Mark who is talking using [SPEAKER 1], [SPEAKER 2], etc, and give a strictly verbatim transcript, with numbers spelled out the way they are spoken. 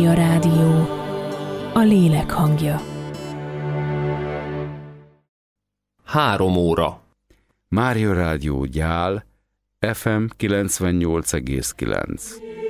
[SPEAKER 1] Mária Rádió, a lélek hangja.
[SPEAKER 2] Három óra.
[SPEAKER 3] Mária Rádió Gyál, ef em kilencvennyolc egész kilenc.